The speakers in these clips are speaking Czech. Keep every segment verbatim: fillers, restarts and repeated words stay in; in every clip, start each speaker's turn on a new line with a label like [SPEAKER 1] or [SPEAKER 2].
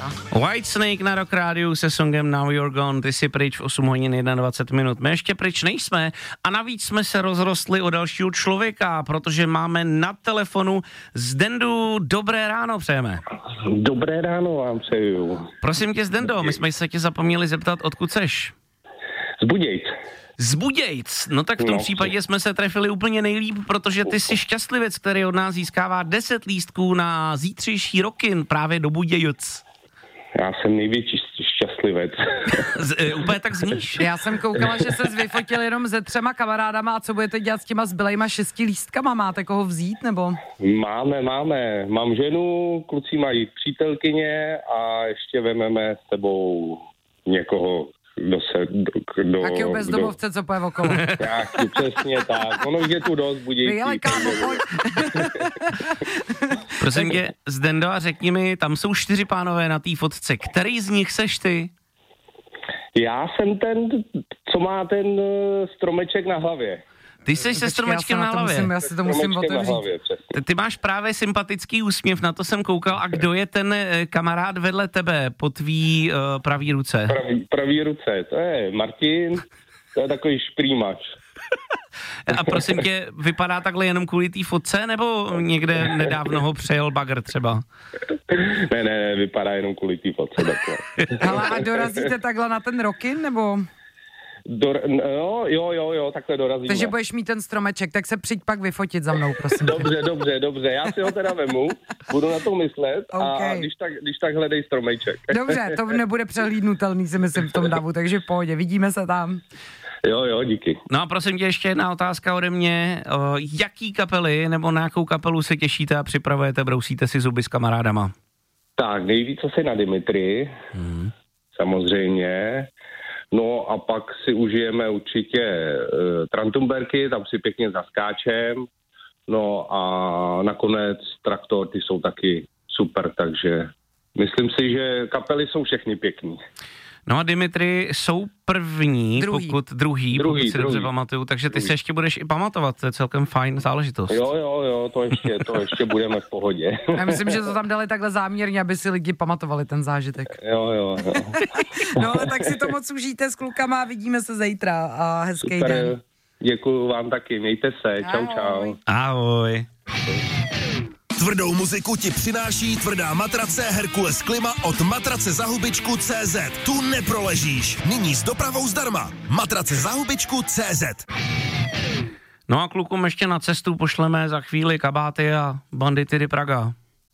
[SPEAKER 1] Whitesnake na Rock Rádiu se songem Now You're Gone, ty si pryč v osm hodin dvacet jedna minut. My ještě pryč nejsme a navíc jsme se rozrostli o dalšího člověka, protože máme na telefonu Zdendu. Dobré ráno přejeme.
[SPEAKER 2] Dobré ráno vám přeju.
[SPEAKER 1] Prosím tě, Zdendo, my jsme se tě zapomněli zeptat, odkud seš?
[SPEAKER 2] Z Budějc.
[SPEAKER 1] Z Budějc. No tak v tom no, případě jsme se trefili úplně nejlíp, protože ty jsi šťastlivec, který od nás získává deset lístků na zítřejší Rockin právě do Budějoc.
[SPEAKER 2] Já jsem největší šťastlivec.
[SPEAKER 1] Z, e, úplně tak zníš.
[SPEAKER 3] Já jsem koukala, že ses vyfotil jenom se třema kamarádama a co budete dělat s těma zbylejma šesti lístkama? Máte koho vzít, nebo?
[SPEAKER 2] Máme, máme. Mám ženu, kluci mají přítelkyně a ještě vememe s sebou někoho, kdo se... Kdo,
[SPEAKER 3] Taky bezdomovce, co poje okolo.
[SPEAKER 2] Tak, přesně tak. Ono je tu dost Budějcí.
[SPEAKER 3] Ale kámo, pojď.
[SPEAKER 1] Prosím tě, Zdendo, a řekni mi, tam jsou čtyři pánové na té fotce. Který z nich seš ty?
[SPEAKER 2] Já jsem ten, co má ten stromeček na hlavě.
[SPEAKER 1] Ty jsi se stromečkem na hlavě.
[SPEAKER 3] Musím, já si to musím otevřít.
[SPEAKER 2] Hlavě,
[SPEAKER 1] ty, ty máš právě sympatický úsměv, na to jsem koukal. A kdo je ten kamarád vedle tebe po tvý uh, pravý ruce?
[SPEAKER 2] Pravý, pravý ruce, to je Martin, to je takový šprýmač.
[SPEAKER 1] A prosím tě, vypadá takhle jenom kvůli té fotce, nebo někde nedávno ho přejel bagr třeba?
[SPEAKER 2] Ne, ne, ne, vypadá jenom kvůli té fotce takhle.
[SPEAKER 3] Ale a dorazíte takhle na ten Rockin, nebo...
[SPEAKER 2] Dor, no, jo, jo, jo, takhle dorazíme.
[SPEAKER 3] Takže budeš mít ten stromeček, tak se přijď pak vyfotit za mnou, prosím.
[SPEAKER 2] Dobře, dobře, dobře, já si ho teda vemu, budu na to myslet
[SPEAKER 3] okay.
[SPEAKER 2] A když tak, když tak hledej stromeček.
[SPEAKER 3] Dobře, to nebude přehlídnutelný, si myslím, v tom davu, takže v pohodě, vidíme se tam.
[SPEAKER 2] Jo, jo, díky.
[SPEAKER 1] No a prosím tě, ještě jedna otázka ode mě. O, jaký kapely nebo na jakou kapelu se těšíte a připravujete, brousíte si zuby s kamarádama?
[SPEAKER 2] Tak, nejvíc asi na Dimitri, hmm. samozřejmě. No a pak si užijeme určitě uh, Trantumberky, tam si pěkně zaskáčem. No a nakonec Traktor, ty jsou taky super, takže myslím si, že kapely jsou všechny pěkný.
[SPEAKER 1] No a Dimitri jsou první,
[SPEAKER 3] druhý.
[SPEAKER 1] pokud druhý,
[SPEAKER 2] druhý
[SPEAKER 1] pokud si
[SPEAKER 2] druhý.
[SPEAKER 1] dobře pamatuju, takže ty
[SPEAKER 2] druhý.
[SPEAKER 1] se ještě budeš i pamatovat, to je celkem fajn záležitost.
[SPEAKER 2] Jo, jo, jo, to ještě, to ještě budeme v pohodě.
[SPEAKER 3] Já myslím, že to tam dali takhle záměrně, aby si lidi pamatovali ten zážitek.
[SPEAKER 2] Jo, jo, jo.
[SPEAKER 3] No ale tak si to moc užijte s klukama a vidíme se zítra a hezký
[SPEAKER 2] super,
[SPEAKER 3] den.
[SPEAKER 2] Děkuju vám taky, mějte se, čau, čau.
[SPEAKER 1] Ahoj.
[SPEAKER 4] Tvrdou muziku ti přináší tvrdá matrace Herkules Klima od matrace za hubičku tečka cé zet. Tu neproležíš. Nyní s dopravou zdarma. Matrace za hubičku tečka cé zet.
[SPEAKER 1] No a klukům ještě na cestu pošleme za chvíli kabáty a Banditiry Praga.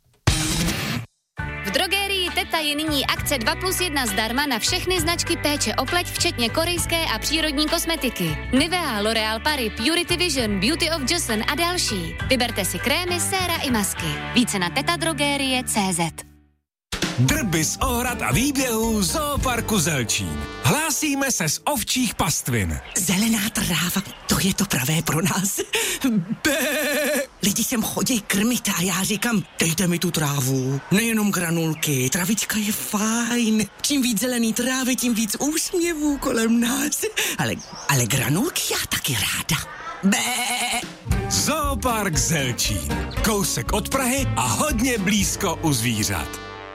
[SPEAKER 5] V drogerii Teta je nyní akce dva plus jedna zdarma na všechny značky péče o pleť, včetně korejské a přírodní kosmetiky. Nivea, L'Oréal Paris, Purity Vision, Beauty of Johnson a další. Vyberte si krémy, séra i masky. Více na tetadrogerie tečka cé zet.
[SPEAKER 6] Drby z ohrad a výběhů Zooparku Zelčín. Hlásíme se z ovčích pastvin.
[SPEAKER 7] Zelená tráva, to je to pravé pro nás. Bé. Lidi sem chodí krmit a já říkám, dejte mi tu trávu. Nejenom granulky, travička je fajn. Čím víc zelený trávy, tím víc úsměvů kolem nás. Ale, ale granulky já taky ráda. Bé.
[SPEAKER 6] Zoopark Zelčín. Kousek od Prahy a hodně blízko u zvířat.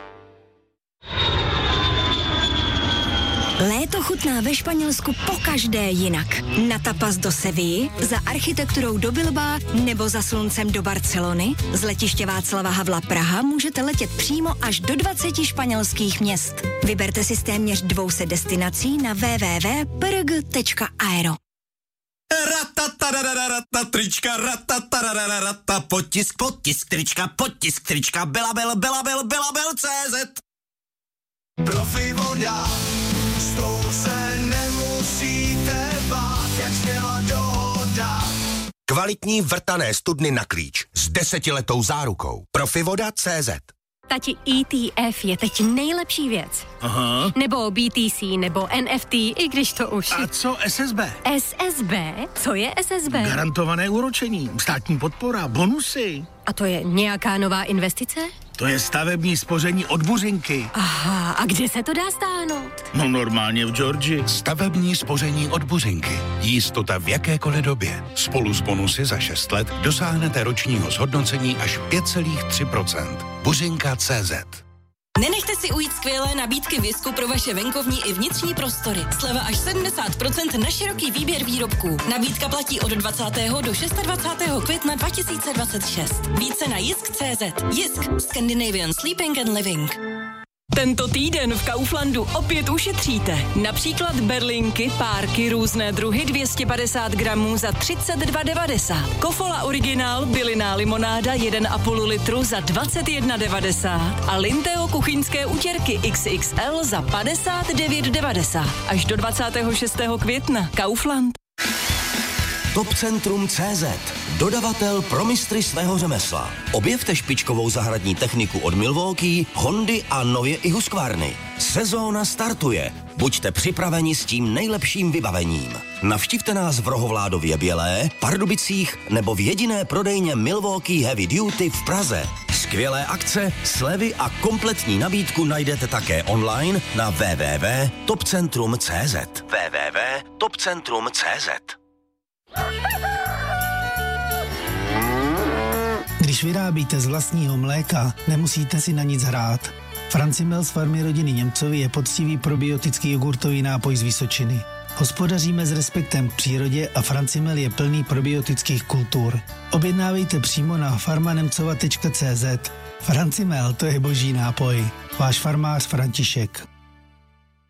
[SPEAKER 8] Léto chutná ve Španělsku pokaždé jinak. Na tapas do Sevilly, za architekturou do Bilbao nebo za sluncem do Barcelony. Z letiště Václava Havla Praha můžete letět přímo až do dvaceti španělských měst. Vyberte si z téměř dvou set destinací na w w w tečka p r g tečka aero.
[SPEAKER 4] Ratatarararata, trička, ratatarararata, potisk, potisk, trička, potisk, trička, Belabel, Belabel, Belabel, tečka cé zet. Profi voda, s tou se nemusíte bát, jak zněla dohoda. Kvalitní vrtané studny na klíč s desetiletou zárukou. Profivoda tečka cé zet.
[SPEAKER 9] Tati, E T F je teď nejlepší věc.
[SPEAKER 6] Aha.
[SPEAKER 9] Nebo B T C, nebo N F T, i když to už...
[SPEAKER 6] A co S S B?
[SPEAKER 9] S S B? Co je S S B?
[SPEAKER 6] Garantované úročení, státní podpora, bonusy.
[SPEAKER 9] A to je nějaká nová investice?
[SPEAKER 6] To je stavební spoření od Buřinky.
[SPEAKER 9] Aha, a kde se to dá stáhnout?
[SPEAKER 6] No normálně v Georgii.
[SPEAKER 10] Stavební spoření od Buřinky. Jistota v jakékoliv době. Spolu s bonusy za šest let dosáhnete ročního zhodnocení až pět celá tři procenta. Buřinka tečka cé zet.
[SPEAKER 11] Nenechte si ujít skvělé nabídky Visku pro vaše venkovní i vnitřní prostory. Sleva až sedmdesát procent na široký výběr výrobků. Nabídka platí od dvacátého do dvacátého šestého května dva tisíce dvacet šest. Více na jisk tečka cé zet. Jisk. Scandinavian Sleeping and Living.
[SPEAKER 12] Tento týden v Kauflandu opět ušetříte. Například berlinky, párky, různé druhy dvě stě padesát gramů za třicet dva devadesát. Kofola originál, bylinná limonáda jedna a půl litru za dvacet jedna devadesát. A Linteo kuchyňské utěrky iks iks el za padesát devět devadesát. Až do dvacátého šestého května. Kaufland.
[SPEAKER 13] Topcentrum tečka cé zet. Dodavatel pro mistry svého řemesla. Objevte špičkovou zahradní techniku od Milwaukee, Hondy a nově i Husqvarny. Sezóna startuje. Buďte připraveni s tím nejlepším vybavením. Navštivte nás v Rohovládově Bělé, Pardubicích nebo v jediné prodejně Milwaukee Heavy Duty v Praze. Skvělé akce, slevy a kompletní nabídku najdete také online na w w w tečka topcentrum tečka cé zet. w w w tečka topcentrum tečka cé zet.
[SPEAKER 14] Když vyrábíte z vlastního mléka, nemusíte si na nic hrát. Francimel z farmy rodiny Němcovi je poctivý probiotický jogurtový nápoj z Vysočiny. Hospodaříme s respektem k přírodě a Francimel je plný probiotických kultur. Objednávejte přímo na farmanemcova tečka cé zet. Francimel, to je boží nápoj. Váš farmář František.